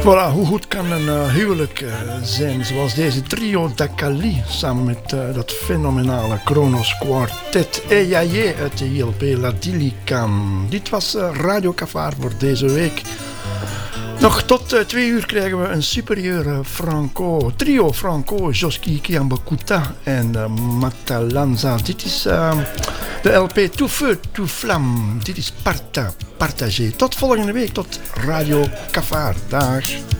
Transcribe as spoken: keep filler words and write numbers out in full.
Voilà, hoe goed kan een uh, huwelijk uh, zijn zoals deze trio Dakali samen met uh, dat fenomenale Kronos Quartet Eyaye uit de I L P Latilicam. Dit was uh, Radio Cafard voor deze week. Nog tot uh, twee uur krijgen we een superieure Franco, trio Franco, Joski Kiambakuta en uh, Matalanza. Dit is uh, de L P Tout Feu, Tout Flamme. Dit is Parta, Partagé. Tot volgende week, tot Radio Cafard. Dag.